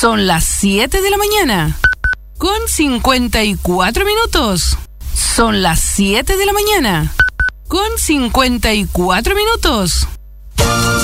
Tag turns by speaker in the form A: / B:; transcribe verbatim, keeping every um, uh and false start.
A: Son las siete de la mañana, con cincuenta y cuatro minutos. Son las siete de la mañana, con cincuenta y cuatro minutos.